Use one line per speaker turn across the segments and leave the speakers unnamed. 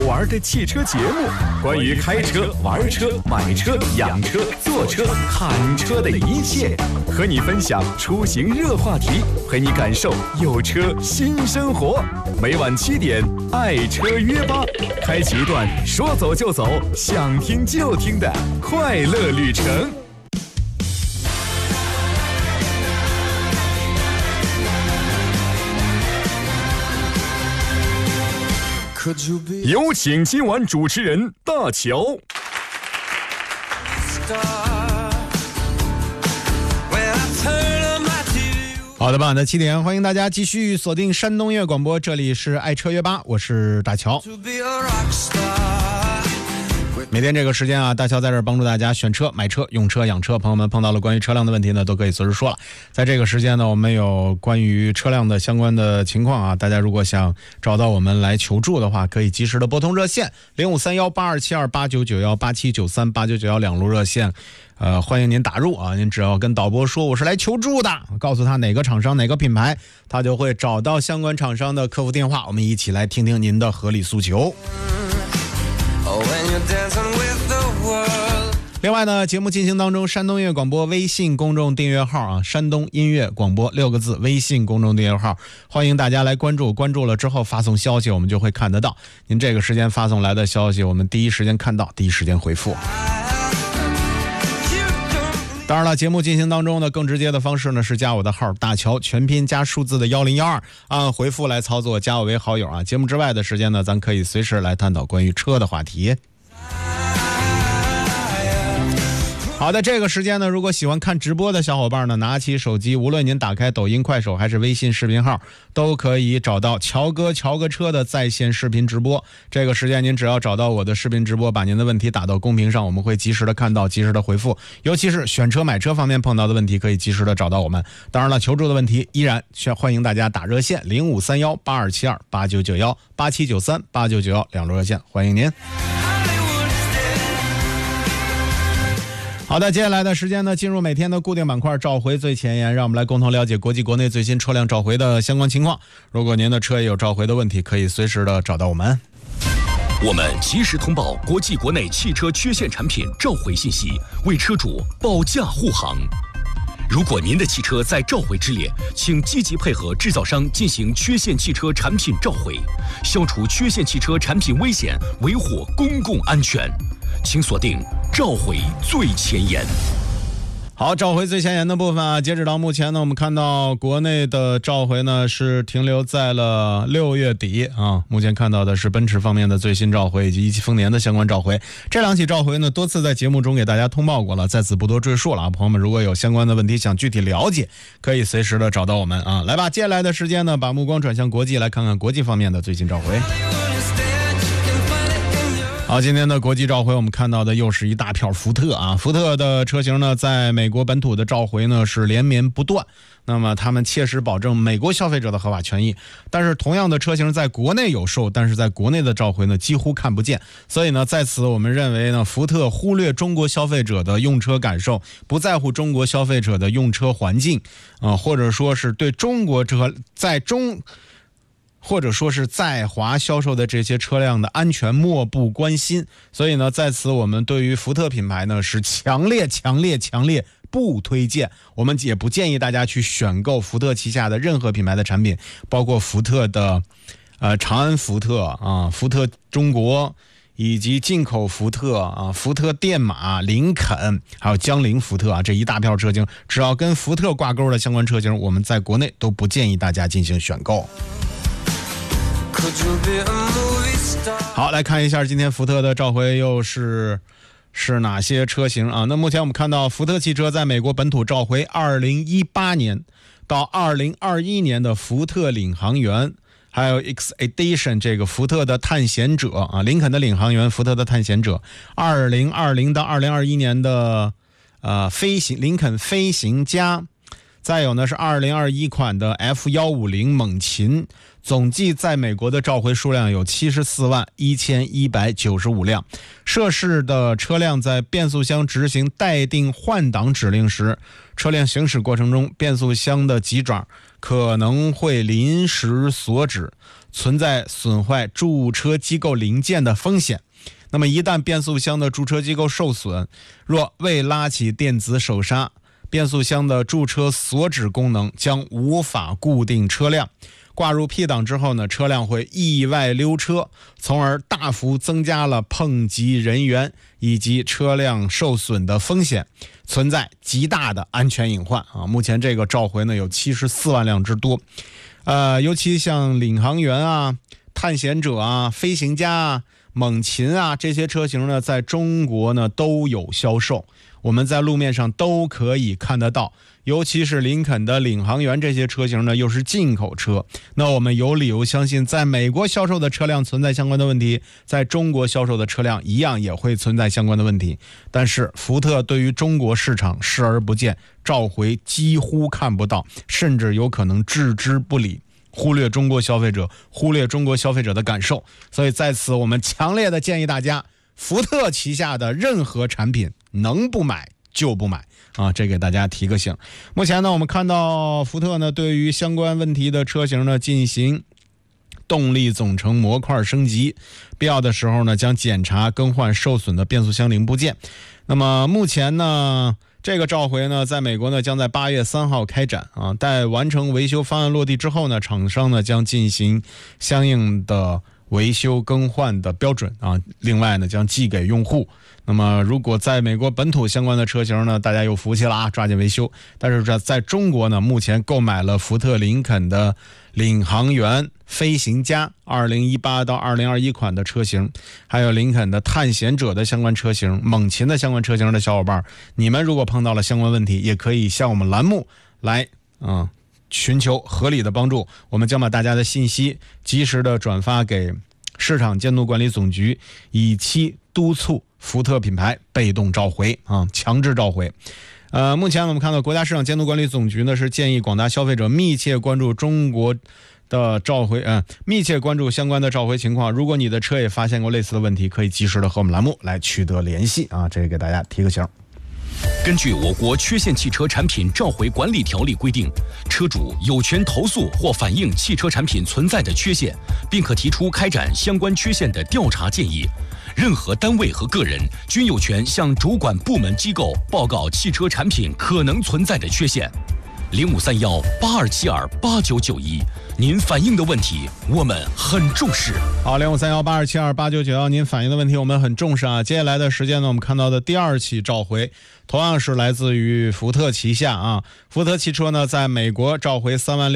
玩的汽车节目，关于开车、玩车、买车、养车、坐车、看车的一切，和你分享出行热话题，陪你感受有车新生活。每晚7点，爱车约吧，开启一段说走就走、想听就听的快乐旅程。有请今晚主持人大乔。
好的吧，那7点，欢迎大家继续锁定山东音乐广播，这里是爱车约吧，我是大乔。每天这个时间啊，大乔在这儿帮助大家选车、买车、用车、养车。朋友们碰到了关于车辆的问题呢，都可以随时说了。在这个时间呢，我们有关于车辆的相关的情况啊，大家如果想找到我们来求助的话，可以及时的拨通热线05318272899187938991两路热线。欢迎您打入啊！您只要跟导播说我是来求助的，告诉他哪个厂商哪个品牌，他就会找到相关厂商的客服电话，我们一起来听听您的合理诉求。另外呢，节目进行当中，山东音乐广播微信公众订阅号啊，山东音乐广播6个字微信公众订阅号，欢迎大家来关注，关注了之后发送消息，我们就会看得到您这个时间发送来的消息，我们第一时间看到，第一时间回复。当然了，节目进行当中呢，更直接的方式呢是加我的号大乔，全拼加数字的1012，按回复来操作，加我为好友啊。节目之外的时间呢，咱可以随时来探讨关于车的话题。好的，这个时间呢，如果喜欢看直播的小伙伴呢，拿起手机，无论您打开抖音、快手还是微信视频号，都可以找到乔哥车的在线视频直播。这个时间您只要找到我的视频直播，把您的问题打到公屏上，我们会及时的看到，及时的回复。尤其是选车买车方面碰到的问题，可以及时的找到我们。当然了，求助的问题依然欢迎大家打热线05318272899187938991两路热线，欢迎您。好的，接下来的时间呢，进入每天的固定板块召回最前沿，让我们来共同了解国际国内最新车辆召回的相关情况。如果您的车也有召回的问题，可以随时的找到我们。
我们及时通报国际国内汽车缺陷产品召回信息，为车主保驾护航。如果您的汽车在召回之列，请积极配合制造商进行缺陷汽车产品召回，消除缺陷汽车产品危险，维护公共安全。请锁定召回最前沿。
好，召回最前沿的部分啊，截止到目前呢，我们看到国内的召回呢是停留在了6月底啊。目前看到的是奔驰方面的最新召回以及一汽丰年的相关召回。这两起召回呢，多次在节目中给大家通报过了，在此不多赘述了啊。朋友们如果有相关的问题想具体了解，可以随时的找到我们啊。来吧，接下来的时间呢，把目光转向国际，来看看国际方面的最新召回。好，今天的国际召回我们看到的又是一大票福特啊。福特的车型呢，在美国本土的召回呢是连绵不断，那么他们切实保证美国消费者的合法权益。但是同样的车型在国内有售，但是在国内的召回呢几乎看不见。所以呢，在此我们认为呢，福特忽略中国消费者的用车感受，不在乎中国消费者的用车环境或者说是对中国或者说是在华销售的这些车辆的安全漠不关心。所以呢，在此我们对于福特品牌呢是强烈不推荐，我们也不建议大家去选购福特旗下的任何品牌的产品，包括福特的长安福特啊、福特中国以及进口福特啊、福特电马、林肯还有江铃福特啊，这一大票车型，只要跟福特挂钩的相关车型，我们在国内都不建议大家进行选购。好，来看一下今天福特的召回又是哪些车型啊？那目前我们看到福特汽车在美国本土召回2018年到2021年的福特领航员，还有 Expedition 这个福特的探险者啊，林肯的领航员，福特的探险者，2020到2021年的林肯飞行家，再有呢是2021款的 F150 猛禽，总计在美国的召回数量有741195辆。涉事的车辆在变速箱执行待定换挡指令时，车辆行驶过程中变速箱的急转可能会临时锁止， 存在损坏驻车机构零件的风险。那么一旦变速箱的驻车机构受损，若未拉起电子手刹，变速箱的驻车锁止功能将无法固定车辆。挂入 P 档之后呢，车辆会意外溜车，从而大幅增加了碰击人员以及车辆受损的风险，存在极大的安全隐患啊！目前这个召回呢有74万辆之多，尤其像领航员啊、探险者啊、飞行家啊、猛禽啊这些车型呢，在中国呢都有销售，我们在路面上都可以看得到。尤其是林肯的领航员这些车型呢，又是进口车，那我们有理由相信，在美国销售的车辆存在相关的问题，在中国销售的车辆一样也会存在相关的问题。但是福特对于中国市场视而不见，召回几乎看不到，甚至有可能置之不理，忽略中国消费者，忽略中国消费者的感受。所以在此我们强烈的建议大家，福特旗下的任何产品能不买就不买啊，这给大家提个醒。目前呢，我们看到福特呢对于相关问题的车型呢进行动力总成模块升级，必要的时候呢将检查更换受损的变速箱零部件。那么目前呢，这个召回呢在美国呢将在8月3号开展啊，待完成维修方案落地之后呢，厂商呢将进行相应的维修更换的标准啊，另外呢将寄给用户。那么如果在美国本土相关的车型呢，大家有福气了啊，抓紧维修。但是在中国呢，目前购买了福特林肯的领航员、飞行家2018到2021款的车型，还有林肯的探险者的相关车型、猛禽的相关车型的小伙伴，你们如果碰到了相关问题，也可以向我们栏目来寻求合理的帮助。我们将把大家的信息及时的转发给市场监督管理总局，以期督促福特品牌被动召回啊，强制召回。目前我们看到国家市场监督管理总局呢是建议广大消费者密切关注中国的召回，密切关注相关的召回情况。如果你的车也发现过类似的问题，可以及时的和我们栏目来取得联系啊，这个给大家提个醒。
根据我国缺陷汽车产品召回管理条例规定，车主有权投诉或反映汽车产品存在的缺陷，并可提出开展相关缺陷的调查建议。任何单位和个人均有权向主管部门机构报告汽车产品可能存在的缺陷。053182728991，您反映的问题我们很重视。
好，053182728991，您反映的问题我们很重视啊。接下来的时间呢，我们看到的第二起召回，同样是来自于福特旗下啊。福特汽车呢，在美国召回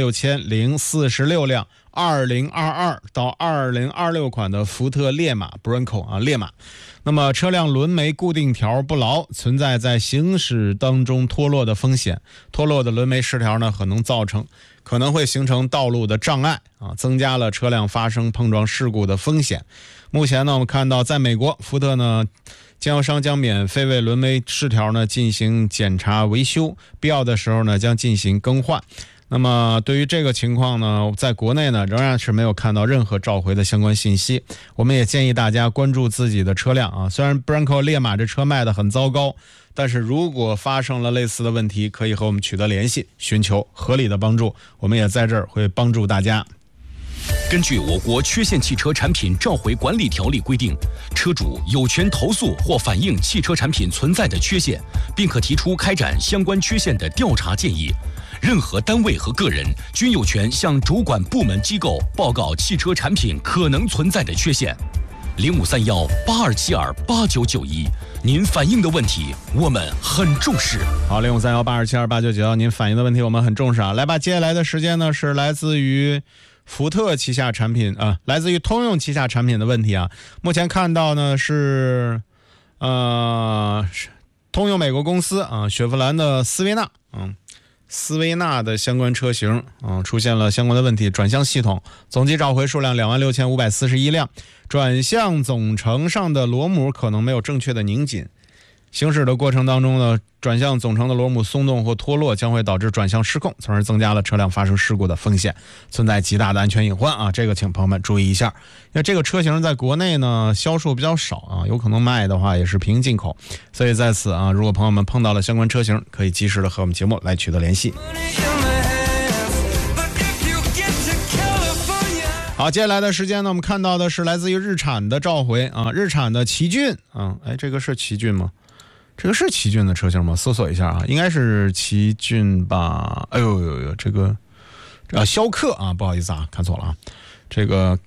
36046辆2022到2026款的福特烈马 Bronco 啊，烈马。那么车辆轮眉固定条不牢，存在在行驶当中脱落的风险。脱落的轮眉失调呢，可能会形成道路的障碍啊，增加了车辆发生碰撞事故的风险。目前呢，我们看到在美国，福特呢经销商将免费为轮眉失调呢进行检查维修，必要的时候呢将进行更换。那么对于这个情况呢，在国内呢仍然是没有看到任何召回的相关信息。我们也建议大家关注自己的车辆啊，虽然 Bronco 烈马这车卖得很糟糕，但是如果发生了类似的问题，可以和我们取得联系，寻求合理的帮助。我们也在这儿会帮助大家。
根据我国缺陷汽车产品召回管理条例规定，车主有权投诉或反映汽车产品存在的缺陷，并可提出开展相关缺陷的调查建议。任何单位和个人均有权向主管部门机构报告汽车产品可能存在的缺陷。053182728991，您反映的问题我们很重视。
好，053182728991，您反映的问题我们很重视啊。来吧，接下来的时间呢是来自于福特旗下产品来自于通用旗下产品的问题啊。目前看到呢是通用美国公司啊，雪佛兰的斯维纳斯维纳的相关车型出现了相关的问题，转向系统总计召回数量26541辆，转向总成上的螺母可能没有正确的拧紧。行驶的过程当中呢，转向总成的螺母松动或脱落将会导致转向失控，从而增加了车辆发生事故的风险，存在极大的安全隐患啊！这个请朋友们注意一下，因为这个车型在国内呢销售比较少啊，有可能卖的话也是凭进口，所以在此啊，如果朋友们碰到了相关车型，可以及时的和我们节目来取得联系。好， 好，接下来的时间呢，我们看到的是来自于日产的召回啊，日产的奇骏啊，哎，这个是奇骏吗？这个是奇骏的车型吗？搜索一下啊，应该是奇骏吧？哎呦，这个逍客啊，不好意思啊，看错了啊，这个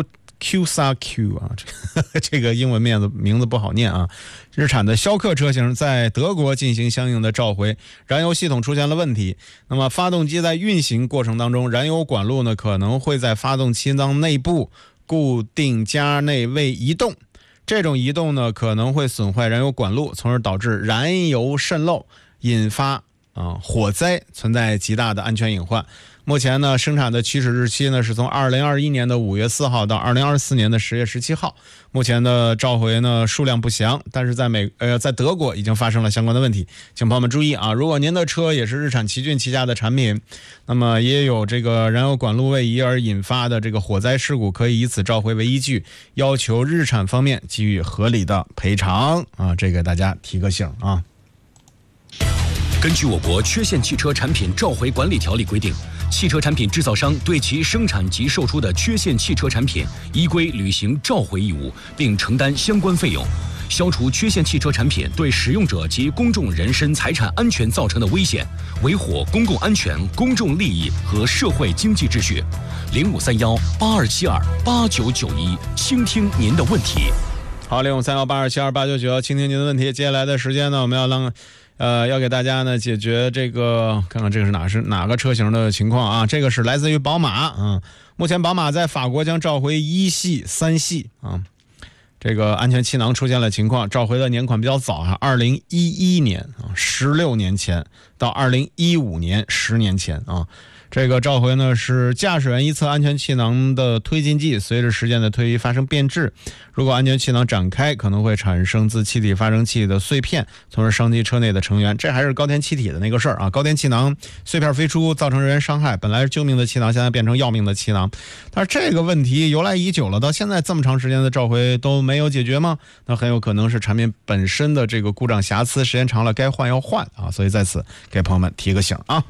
Q 啊，这个英文名字不好念啊。日产的逍客车型在德国进行相应的召回，燃油系统出现了问题。那么发动机在运行过程当中，燃油管路呢可能会在发动机舱内部固定夹内位移动。这种移动呢可能会损坏燃油管路，从而导致燃油渗漏，引发火灾，存在极大的安全隐患。目前呢，生产的起始日期呢是从2021年的5月4号到2024年的10月17号。目前的召回呢数量不详，但是在德国已经发生了相关的问题，请朋友们注意啊！如果您的车也是日产奇骏旗下的产品，那么也有这个燃油管路位移而引发的这个火灾事故，可以以此召回为依据，要求日产方面给予合理的赔偿啊！这给大家提个醒啊。
根据我国缺陷汽车产品召回管理条例规定，汽车产品制造商对其生产及售出的缺陷汽车产品依规履行召回义务，并承担相关费用，消除缺陷汽车产品对使用者及公众人身财产安全造成的危险，维护公共安全、公众利益和社会经济秩序。053182728991，倾听您的问题。
好，053182728991，倾听您的问题。接下来的时间呢，我们要给大家呢解决这个，看看这个是哪个车型的情况啊？这个是来自于宝马啊。目前宝马在法国将召回1系、3系啊，这个安全气囊出现了情况，召回的年款比较早啊，2011年啊，16年前到2015年10年前啊。这个召回呢是驾驶员一侧安全气囊的推进剂随着时间的推移发生变质，如果安全气囊展开，可能会产生自气体发生器的碎片，从而伤及车内的成员。这还是高电气体的那个事儿啊，高电气囊碎片飞出，造成人员伤害，本来是救命的气囊，现在变成要命的气囊。但是这个问题由来已久了，到现在这么长时间的召回都没有解决吗？那很有可能是产品本身的这个故障瑕疵，时间长了该换要换啊，所以在此给朋友们提个醒啊。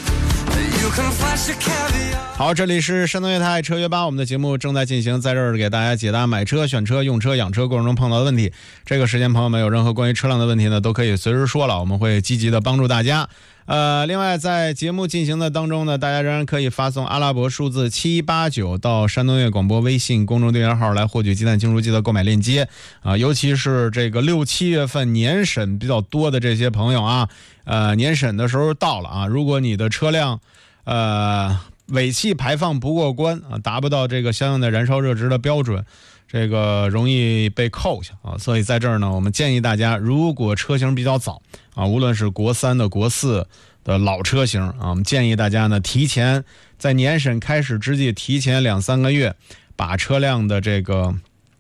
好，这里是山东粤台车约吧，我们的节目正在进行，在这儿给大家解答买车、选车、用车、养车过程中碰到的问题。这个时间朋友们有任何关于车辆的问题呢，都可以随时说了，我们会积极的帮助大家。另外在节目进行的当中呢，大家仍然可以发送阿拉伯数字789到山东粤广播微信公众订阅号来获取鸡蛋清除剂的购买链接啊，尤其是这个6、7月份年审比较多的这些朋友啊，年审的时候到了啊，如果你的车辆尾气排放不过关啊，达不到这个相应的燃烧热值的标准，这个容易被扣下啊。所以在这儿呢，我们建议大家，如果车型比较早啊，无论是国3的、国4的老车型啊，我们建议大家呢，提前在年审开始之际，提前2、3个月，把车辆的这个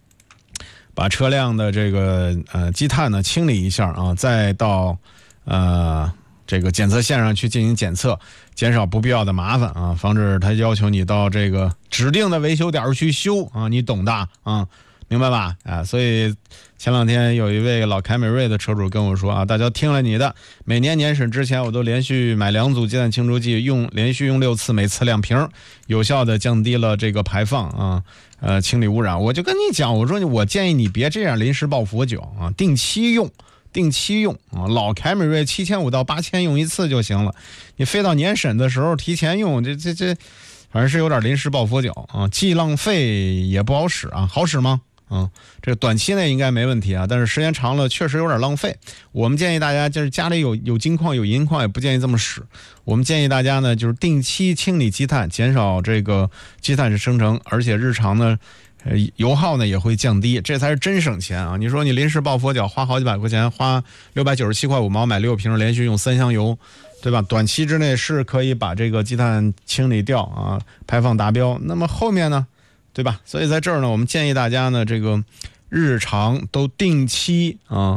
积碳呢清理一下啊，再到这个检测线上去进行检测，减少不必要的麻烦啊，防止他要求你到这个指定的维修点去修啊，你懂的啊，明白吧？啊，所以前2天有一位老凯美瑞的车主跟我说啊，大家听了你的，每年年审之前我都连续买2组鸡蛋清除剂，连续用6次，每次2瓶，有效的降低了这个排放啊，清理污染。我就跟你讲，我说我建议你别这样临时抱佛脚啊，定期用啊，老凯美瑞7500到8000用1次就行了，你非到年审的时候提前用，这反正是有点临时抱佛脚啊，既浪费也不好使啊，好使吗？这个短期内应该没问题啊，但是时间长了确实有点浪费。我们建议大家就是家里有金矿有银矿也不建议这么使，我们建议大家呢就是定期清理积碳，减少这个积碳是生成，而且日常呢油耗呢也会降低，这才是真省钱啊！你说你临时抱佛脚，花好几百块钱，花697块5毛买6瓶，连续用3箱油，对吧？短期之内是可以把这个积碳清理掉啊，排放达标。那么后面呢，对吧？所以在这儿呢，我们建议大家呢，这个日常都定期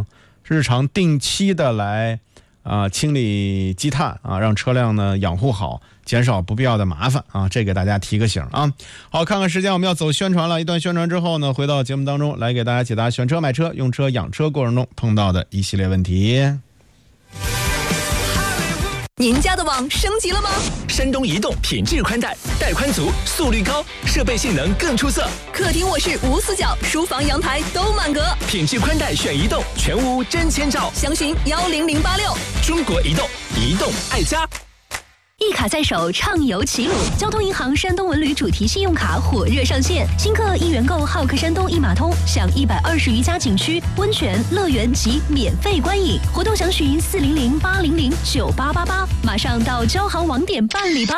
的来清理积碳啊，让车辆呢养护好，减少不必要的麻烦啊，这给大家提个醒啊。好，看看时间，我们要走宣传了。一段宣传之后呢，回到节目当中来给大家解答选车、买车、用车、养车过程中碰到的一系列问题。
您家的网升级了吗？
山东移动品质宽带，带宽足，速率高，设备性能更出色。
客厅卧室无死角，书房阳台都满格。
品质宽带选移动，全屋真千兆。
详询10086。
中国移动，移动爱家。
一卡在手，畅游齐鲁。交通银行山东文旅主题信用卡火热上线，新客1元购浩克山东一码通，享120余家景区、温泉、乐园及免费观影。活动详询400-800-9888，马上到交行网点办理吧。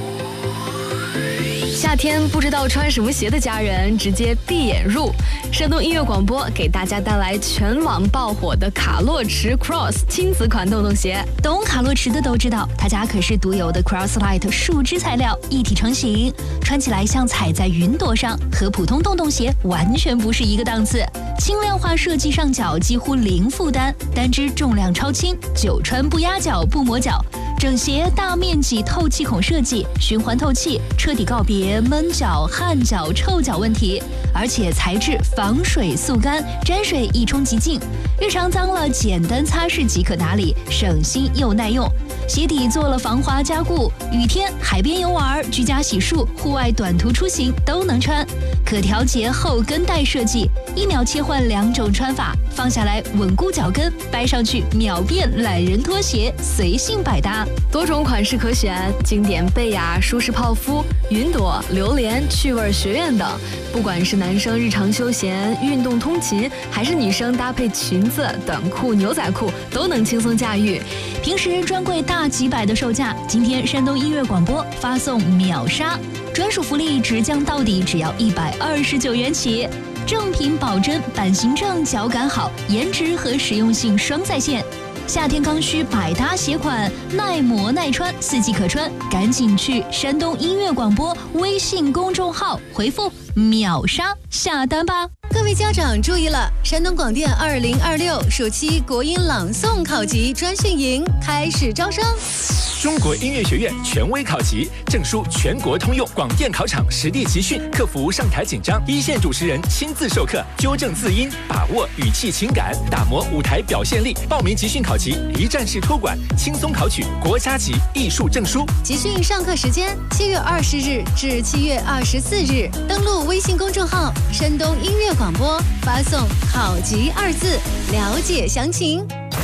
夏天不知道穿什么鞋的家人，直接闭眼入。山东音乐广播给大家带来全网爆火的卡洛驰 Cross 亲子款洞洞鞋。
懂卡洛驰的都知道，他家可是独有的 Crosslight 树脂材料，一体成型，穿起来像踩在云朵上，和普通洞洞鞋完全不是一个档次。轻量化设计上脚几乎零负担，单只重量超轻，久穿不压脚不磨脚。整鞋大面积透气孔设计，循环透气，彻底告别闷脚、汗脚、臭脚问题，而且材质防水速干，沾水一冲即净，日常脏了简单擦拭即可打理，省心又耐用。鞋底做了防滑加固，雨天、海边游玩、居家洗漱、户外短途出行都能穿。可调节后跟带设计，1秒切换2种穿法，放下来稳固脚跟，掰上去秒变懒人拖鞋，随性百搭。
多种款式可选，经典贝雅、舒适泡芙、云朵、榴莲、趣味学院等。不管是男生日常休闲、运动通勤，还是女生搭配裙子、短裤、牛仔裤，都能轻松驾驭。
平时专柜大几百的售价，今天山东音乐广播发送秒杀，专属福利直降到底，只要129元起。正品保真，版型正，脚感好，颜值和实用性双在线。夏天刚需百搭鞋款，耐磨耐穿，4季可穿，赶紧去山东音乐广播微信公众号回复秒杀下单吧。
各位家长注意了，山东广电2026暑期国音朗诵考级专训营开始招生。
中国音乐学院权威考级，证书全国通用，广电考场实地集训，克服上台紧张，一线主持人亲自授课，纠正字音，把握语气情感，打磨舞台表现力。报名集训考级，一站式托管，轻松考取国家级艺术证书。
集训上课时间7月20日至7月24日，登录微信公众号山东音乐广播，发送考级2字，了解详情。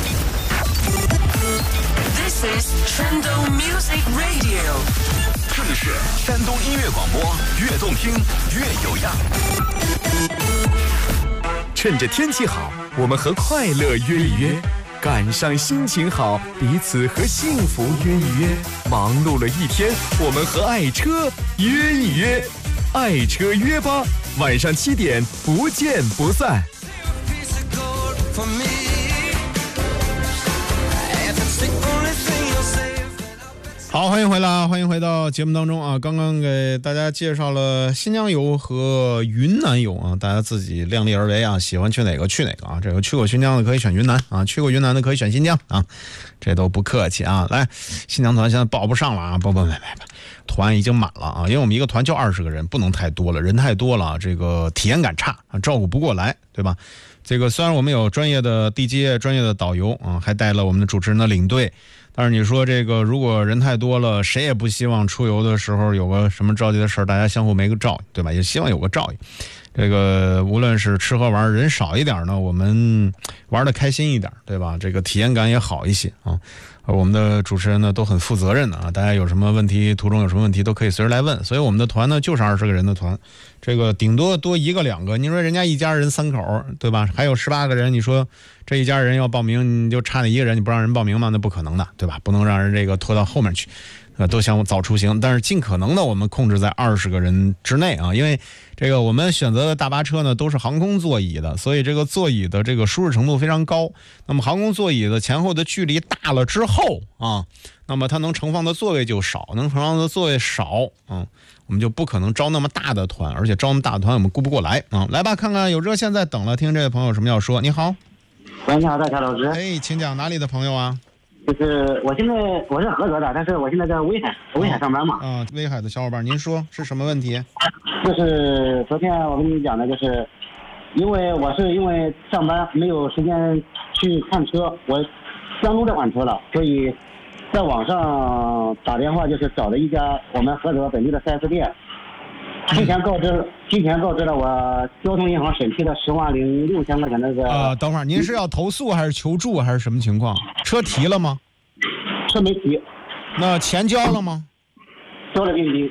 This is 山东 Music Radio，
这里是山东音乐广播，越动听越有样。
趁着天气好，我们和快乐约一约；赶上心情好，彼此和幸福约一约。忙碌了一天，我们和爱车约一约，爱车约吧，晚上7点不见不散。
好，欢迎回来，欢迎回到节目当中啊！刚刚给大家介绍了新疆游和云南游啊，大家自己量力而为啊，喜欢去哪个去哪个啊。这个去过新疆的可以选云南啊，去过云南的可以选新疆啊，这都不客气啊。来，新疆团现在报不上了啊，不，团已经满了啊，因为我们一个团就20个人，不能太多了，人太多了，这个体验感差啊，照顾不过来，对吧？这个虽然我们有专业的地接、专业的导游啊，还带了我们的主持人的领队。但是你说这个如果人太多了，谁也不希望出游的时候有个什么着急的事儿，大家相互没个照应，对吧？也希望有个照应。这个无论是吃喝玩，人少一点呢，我们玩得开心一点，对吧？这个体验感也好一些啊。我们的主持人呢都很负责任的啊，大家有什么问题，途中有什么问题都可以随时来问。所以我们的团呢就是20个人的团，这个顶多多1个2个。你说人家一家人3口，对吧？还有18个人，你说这一家人要报名，你就差那1个人，你不让人报名吗？那不可能的，对吧？不能让人这个拖到后面去。都想早出行，但是尽可能的我们控制在20个人之内啊，因为这个我们选择的大巴车呢都是航空座椅的，所以这个座椅的这个舒适程度非常高。那么航空座椅的前后的距离大了之后啊，那么它能盛放的座位就少，能盛放的座位少啊，我们就不可能招那么大的团，而且招那么大的团我们顾不过来啊。来吧，看看有热线在等了，听这位朋友有什么要说。你好。
喂，你好，大乔老师。
哎，请讲，哪里的朋友啊？
就是我现在我是菏泽的，但是我现在在威海上班嘛。
啊，威海的小伙伴，您说是什么问题？
就是昨天我跟你讲的，就是因为上班没有时间去看车，我相中这款车了，所以在网上打电话，就是找了一家我们菏泽本地的 4S 店，提前告知了我交通银行审批的10.6万块钱那个。
等会儿您是要投诉还是求助还是什么情况？车提了吗？
车没提。
那钱交了吗？
交了定金。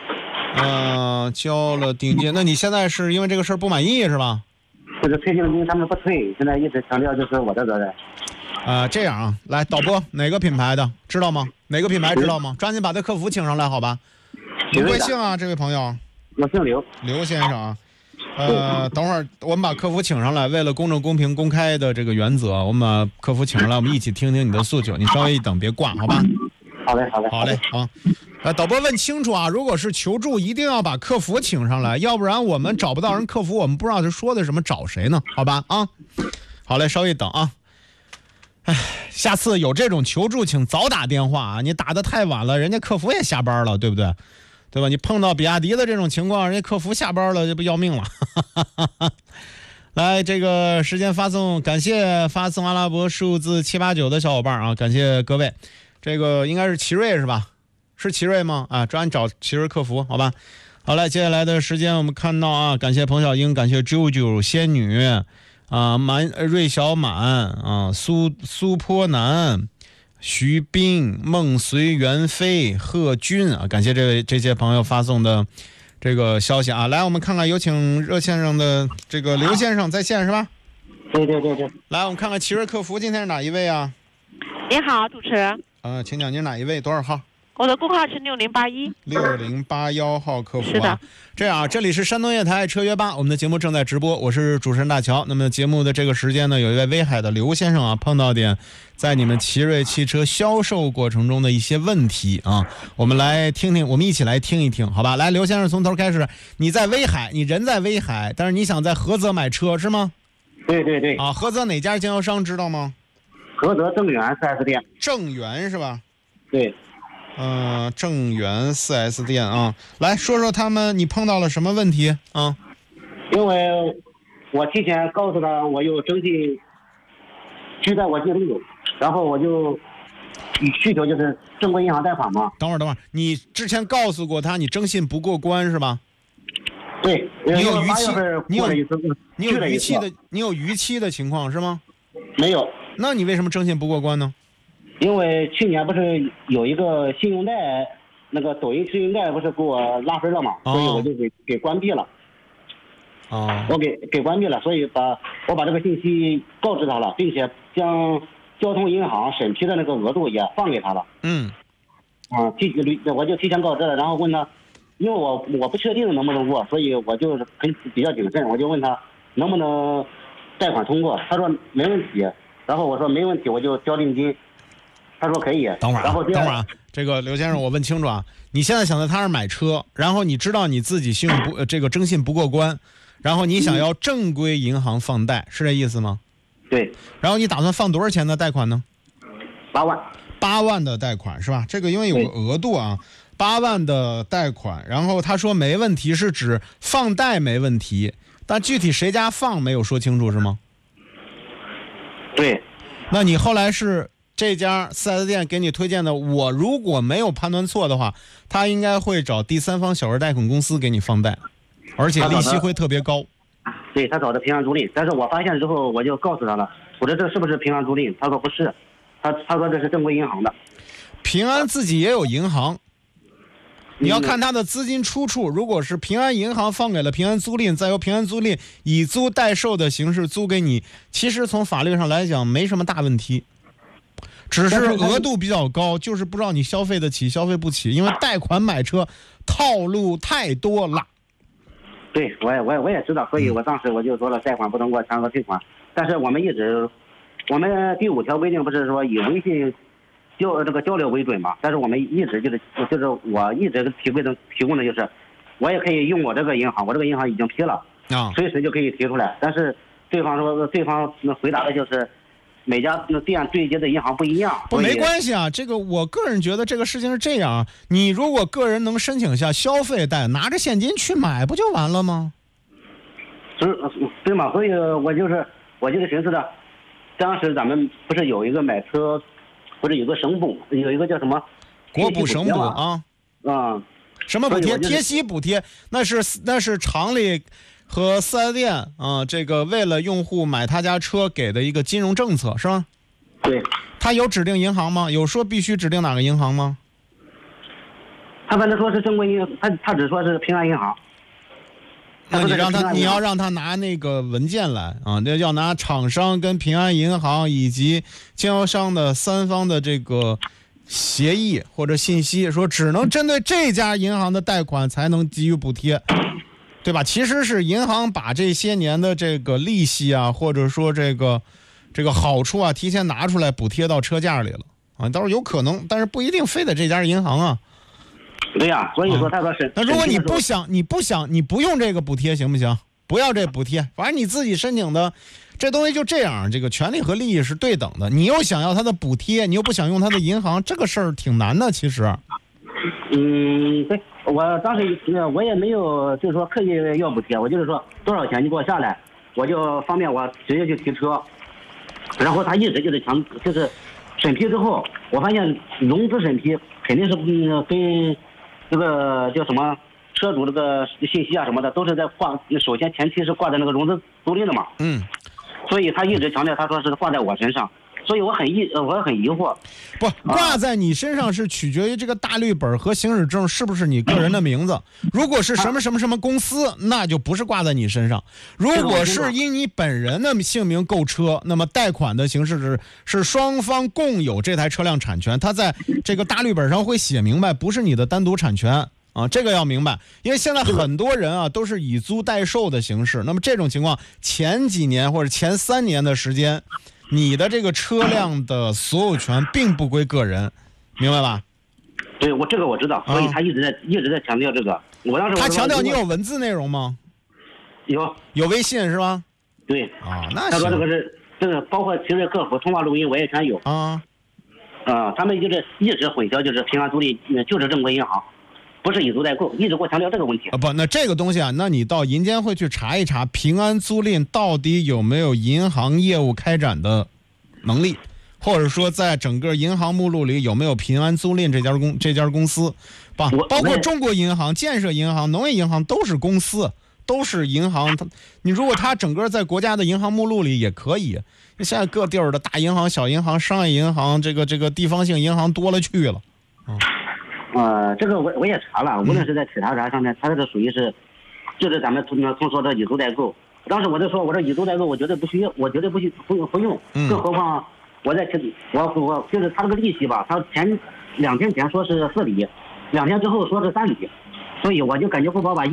交了定金。那你现在是因为这个事儿不满意是吧？
这个退定金他们不退，现在一直强调就是我的责任。
这样啊，来导播，哪个品牌的知道吗？哪个品牌知道吗？抓紧把他客服请上来，好吧？你贵姓啊，这位朋友？
我姓刘，
刘先生啊。等会儿我们把客服请上来，为了公正、公平、公开的这个原则，我们把客服请上来，我们一起听听你的诉求。你稍微一等，别挂，好吧？
好嘞，好嘞，
好嘞啊。导播问清楚啊，如果是求助，一定要把客服请上来，要不然我们找不到人客服，我们不知道他说的什么，找谁呢？好吧？啊，好嘞，稍微等啊。下次有这种求助，请早打电话啊！你打得太晚了，人家客服也下班了，对不对？对吧？你碰到比亚迪的这种情况，人家客服下班了，这不要命了？来，这个时间发送，感谢发送阿拉伯数字789的小伙伴啊，感谢各位。这个应该是奇瑞是吧？是奇瑞吗？啊，抓紧找奇瑞客服，好吧？好嘞，接下来的时间我们看到啊，感谢彭小英，感谢啾啾仙女。瑞小满苏坡南、徐斌、梦随缘飞、贺军啊，感谢这些朋友发送的这个消息啊。来，我们看看，有请热线上的这个刘先生在线是吧？
对。
来，我们看看奇瑞客服今天是哪一位啊？
您好，主持人。
请讲，您哪一位？多少号？
我的工号是6081
号客服啊。
是的。
这样，这里是山东夜台车约吧，我们的节目正在直播，我是主持人大乔。那么节目的这个时间呢，有一位威海的刘先生啊，碰到点在你们奇瑞汽车销售过程中的一些问题啊，我们来听听，我们一起来听一听，好吧？来，刘先生从头开始，你在威海，你人在威海，但是你想在菏泽买车是吗？
对。
啊，菏泽哪家经销商知道吗？
菏泽正源 4S 店。
正源是吧？
对。
正源 4S 店啊，来说说你碰到了什么问题啊？
因为我提前告诉他我有征信需在我记录，然后我就需求就是正规银行贷款嘛。
等会儿，你之前告诉过他你征信不过关是吧？
对。
你有逾期？
你
有逾期的情况是吗？
没有。
那你为什么征信不过关呢？
因为去年不是有一个信用贷，那个抖音信用贷不是给我拉分了嘛，所以我就给关闭了。我给关闭了，所以我把这个信息告知他了，并且将交通银行审批的那个额度也放给他了。我就提前告知了，然后问他，因为我不确定能不能过，所以我就比较谨慎，我就问他能不能贷款通过，他说没问题，然后我说没问题，我就交定金。他说可以。
等会儿啊，这个刘先生，我问清楚啊，你现在想在他那儿买车，然后你知道你自己信用这个征信不过关，然后你想要正规银行放贷，是这意思吗？
对。
然后你打算放多少钱的贷款呢
？8万。
8万的贷款是吧？这个因为有个额度啊，8万的贷款，然后他说没问题，是指放贷没问题，但具体谁家放没有说清楚是吗？
对。
那你后来是这家 4S 店给你推荐的，我如果没有判断错的话，他应该会找第三方小额贷款公司给你放贷，而且利息会特别高。
对，他找的平安租赁，但是我发现之后我就告诉他了，我说这是不是平安租赁？他说不是，他说这是正规银行的。
平安自己也有银行，你要看他的资金出处，如果是平安银行放给了平安租赁，再由平安租赁以租代售的形式租给你，其实从法律上来讲没什么大问题。只是额度比较高，就是不知道你消费得起消费不起，因为贷款买车套路太多了。
对，我也知道，所以我当时我就说了，贷款不能过全额退款。但是我们第5条规定不是说以微信交流为准嘛？但是我们一直就是我一直提供的就是，我也可以用我这个银行，我这个银行已经批了随时就可以提出来。但是对方回答的就是。每家店对接的银行不一样，
没关系啊。这个我个人觉得这个事情是这样，你如果个人能申请下消费贷，拿着现金去买不就完了吗？
对嘛，所以我就是寻思的，当时咱们不是有一个买车不是有个省补，有一个叫什么
国补省补啊？什么补贴？贴息补贴？那是厂里和4S店啊，这个为了用户买他家车给的一个金融政策是吧？
对。
他有指定银行吗？有说必须指定哪个银行吗？
他反正说是正规银行，他只说是平安银行。
那你要让他拿那个文件来啊，这要拿厂商跟平安银行以及经销商的3方的这个协议或者信息，说只能针对这家银行的贷款才能给予补贴，对吧？其实是银行把这些年的这个利息啊，或者说这个好处啊，提前拿出来补贴到车价里了啊，倒是有可能，但是不一定非得这家银行啊。
对呀，所以说他说是。
那如果你不想，你不用这个补贴行不行？不要这补贴，反正你自己申请的，这东西就这样，这个权利和利益是对等的。你又想要他的补贴，你又不想用他的银行，这个事儿挺难的，其实。
对，我当时我也没有就是说刻意要补贴，我就是说多少钱你给我下来，我就方便我直接去提车。然后他一直就是审批之后，我发现融资审批肯定是跟这个叫什么车主这个信息啊什么的都是在挂，首先前期是挂在那个融资租赁的嘛。所以他一直强调他说是挂在我身上，所以我很疑惑。
不挂在你身上是取决于这个大绿本和行驶证是不是你个人的名字。如果是什么什么什么公司，那就不是挂在你身上。如果是以你本人的姓名购车，那么贷款的形式是双方共有这台车辆产权，它在这个大绿本上会写明白，不是你的单独产权。这个要明白，因为现在很多人啊都是以租代售的形式。那么这种情况，前几年或者前3年的时间，你的这个车辆的所有权并不归个人，明白吧？
对，这个我知道，所以他一直在强调这个。
他强调你有文字内容吗？有微信是吧？
对。
那
他说这个包括其实客服通话录音我也全有。他们就是一直混淆，就是平安租赁就是正规银行。不是以租代购，一直给我强调这个问题。
那这个东西啊，那你到银监会去查一查，平安租赁到底有没有银行业务开展的能力，或者说在整个银行目录里有没有平安租赁这家公司，包括中国银行、建设银行、农业银行都是公司，都是银行。你如果它整个在国家的银行目录里也可以，现在各地儿的大银行、小银行、商业银行，这个地方性银行多了去了。
这个我也查了，无论是在企查上面，它这个属于是，就是咱们通说的以租代购。当时我就说，我说以租代购，我绝对不需要，我绝对不用，更何况我就是他这个利息吧，他2天前说是4厘，2天之后说是3厘，所以我就感觉不好吧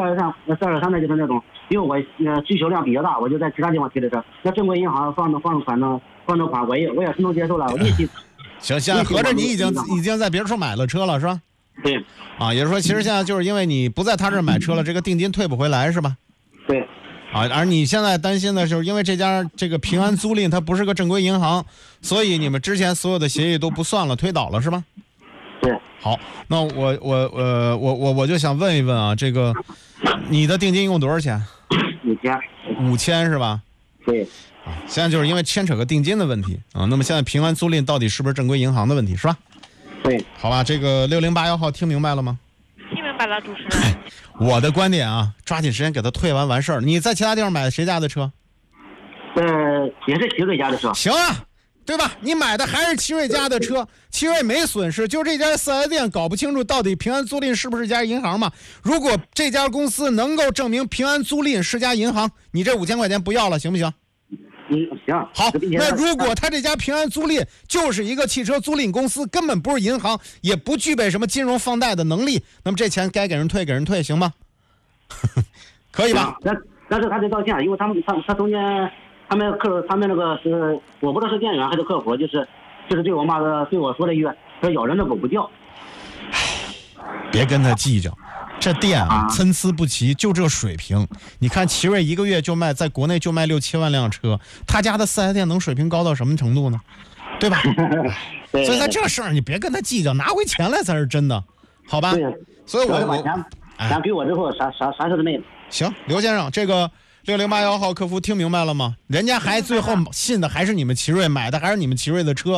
，123的就是那种，因为我需求量比较大，我就在其他地方提的车，那正规银行放的款我也是能接受了，利息。
行，现在合着你已经在别处买了车了是吧？
对。
也就是说，其实现在就是因为你不在他这儿买车了，这个定金退不回来是吧？
对。
而你现在担心的就是因为这家这个平安租赁它不是个正规银行，所以你们之前所有的协议都不算了，推倒了是吧？
对。
好，那我就想问一问啊，这个你的定金一共多少钱？5000是吧？
对。
现在就是因为牵扯个定金的问题啊，那么现在平安租赁到底是不是正规银行的问题是吧？
对。
好吧，这个6081号听明白了吗？
听明白了，主持人。
我的观点啊，抓紧时间给他退完事儿。你在其他地方买的谁家的车？
也是奇瑞家的车。
行啊，对吧？你买的还是奇瑞家的车，奇瑞没损失，就这家4S店搞不清楚到底平安租赁是不是家银行嘛？如果这家公司能够证明平安租赁是家银行，你这5000块钱不要了，行不行？
行。
好，那如果他这家平安租赁就是一个汽车租赁公司，根本不是银行，也不具备什么金融放贷的能力，那么这钱该给人退，行吗？可以吧？
但是他得道歉，因为他中间他们那个是我不知道是店员还是客服，就是对我说了一句，说咬人的狗不叫。
别跟他计较。这店啊，参差不齐，就这水平。你看奇瑞一个月在国内就卖6-7万辆车，他家的4S店能水平高到什么程度呢？对吧？所以他这事儿你别跟他计较，拿回钱来才是真的，好吧？所以我
钱给我之后啥事都没有。
行，刘先生，这个6081号客服听明白了吗？人家还最后信的还是你们奇瑞，买的还是你们奇瑞的车，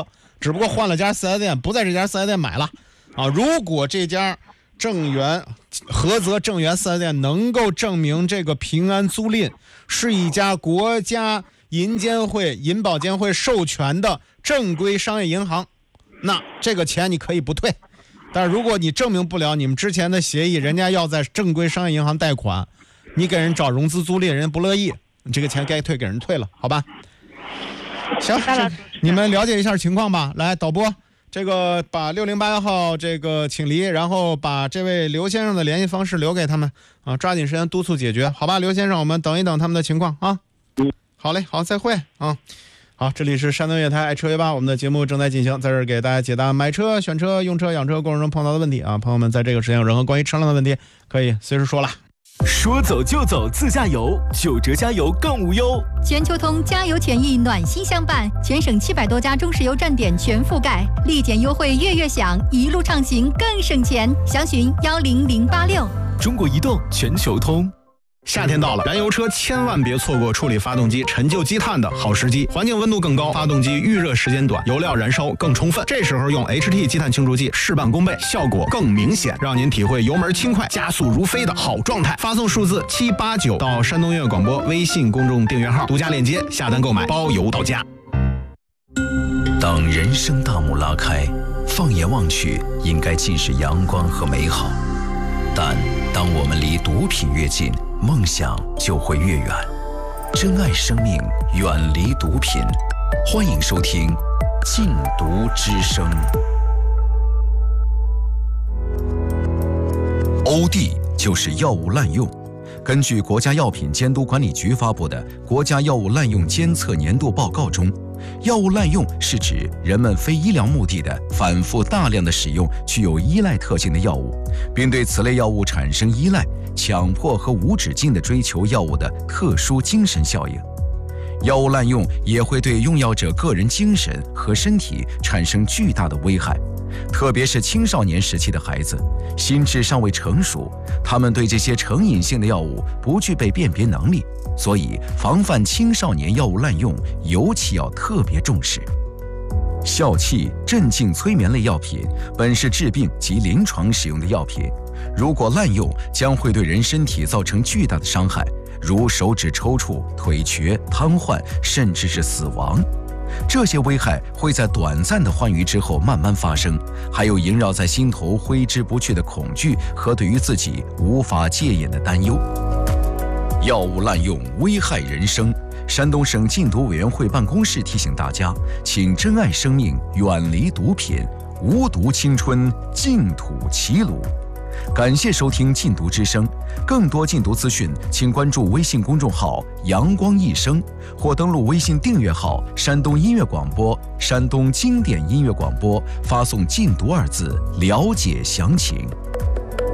只不过换了家 4S 店，不在这家 4S 店买了啊。如果这家正源菏泽正源 4S 店能够证明这个平安租赁是一家国家银保监会授权的正规商业银行，那这个钱你可以不退。但是如果你证明不了你们之前的协议，人家要在正规商业银行贷款，你给人找融资租赁，人家不乐意，你这个钱该退给人退了，好吧？行，你们了解一下情况吧。来，导播，这个把608号这个请离，然后把这位刘先生的联系方式留给他们啊，抓紧时间督促解决，好吧？刘先生，我们等一等他们的情况啊。好嘞，好，再会啊。好，这里是山东乐台爱车约吧，我们的节目正在进行，在这儿给大家解答买车、选车、用车、养车过程中碰到的问题啊。朋友们在这个时间有任何关于车辆的问题，可以随时说了。
说走就走自驾游，9折加油更无忧。
全球通加油权益暖心相伴，全省700多家中石油站点全覆盖，立减优惠月月享，一路畅行更省钱。详询10086。
中国移动全球通。
夏天到了，燃油车千万别错过处理发动机陈旧积碳的好时机。环境温度更高，发动机预热时间短，油料燃烧更充分，这时候用 HT 积碳清除剂事半功倍，效果更明显，让您体会油门轻快、加速如飞的好状态。发送数字789到山东音乐广播微信公众订阅号，独家链接下单购买，包邮到家。
当人生大幕拉开，放眼望去，应该尽是阳光和美好。但当我们离毒品越近，梦想就会越远。珍爱生命，远离毒品。欢迎收听禁毒之声。OD 就是药物滥用。根据国家药品监督管理局发布的《国家药物滥用监测年度报告》中，药物滥用是指人们非医疗目的的反复大量的使用具有依赖特性的药物，并对此类药物产生依赖、强迫和无止境地追求药物的特殊精神效应。药物滥用也会对用药者个人精神和身体产生巨大的危害，特别是青少年时期的孩子，心智尚未成熟，他们对这些成瘾性的药物不具备辨别能力，所以防范青少年药物滥用尤其要特别重视。笑气、镇静、催眠类药品本是治病及临床使用的药品，如果滥用，将会对人身体造成巨大的伤害，如手指抽搐、腿瘸、瘫痪，甚至是死亡。这些危害会在短暂的欢愉之后慢慢发生，还有萦绕在心头挥之不去的恐惧和对于自己无法戒烟的担忧。药物滥用危害人生，山东省禁毒委员会办公室提醒大家，请珍爱生命，远离毒品，无毒青春，净土齐鲁。感谢收听禁毒之声，更多禁毒资讯请关注微信公众号阳光一生，或登录微信订阅号山东音乐广播、山东经典音乐广播，发送禁毒2字了解详情。